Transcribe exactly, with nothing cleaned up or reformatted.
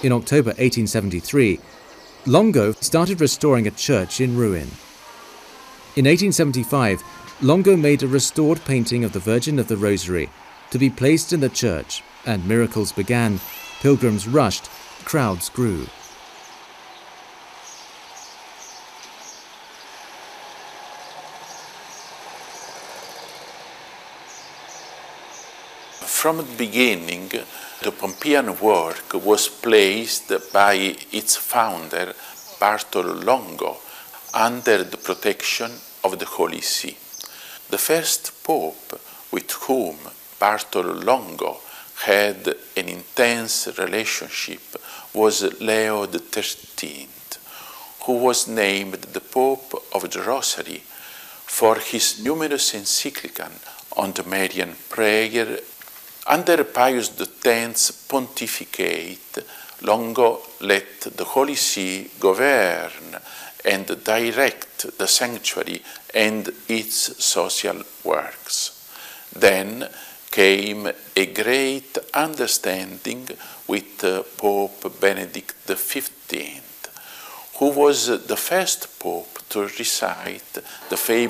In October eighteen seventy-three, Longo started restoring a church in ruin. In eighteen seventy-five, Longo made a restored painting of the Virgin of the Rosary to be placed in the church, and miracles began. Pilgrims rushed, crowds grew. From the beginning, the Pompeian work was placed by its founder, Bartolo Longo, under the protection of the Holy See. The first pope with whom Bartolo Longo had an intense relationship was Leo the thirteenth, who was named the Pope of the Rosary for his numerous encyclicals on the Marian prayer. Under Pius the tenth's pontificate, Longo let the Holy See govern and direct the sanctuary and its social works. Then came a great understanding with Pope Benedict the fifteenth, who was the first pope to recite the famous